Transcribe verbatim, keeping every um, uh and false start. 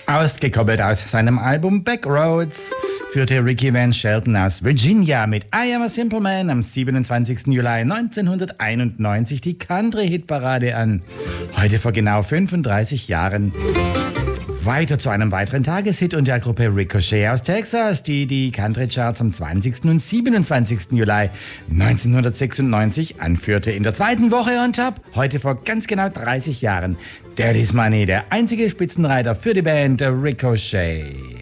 Ausgekoppelt aus seinem Album Backroads führte Ricky Van Shelton aus Virginia mit I Am a Simple Man am siebenundzwanzigsten Juli neunzehnhunderteinundneunzig die Country-Hitparade an. Heute vor genau fünfunddreißig Jahren. Weiter zu einem weiteren Tageshit und der Gruppe Ricochet aus Texas, die die Country-Charts am zwanzigsten und siebenundzwanzigsten Juli neunzehnhundertsechsundneunzig anführte. In der zweiten Woche on top, heute vor ganz genau dreißig Jahren. Daddy's Money, der einzige Spitzenreiter für die Band Ricochet.